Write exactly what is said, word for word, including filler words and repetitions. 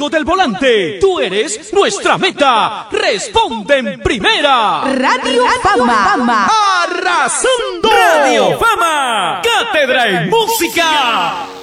cargo del volante. Tú eres nuestra meta. Responde en primera. Radio Fama. Arrasando. Radio Fama. Cátedra en música.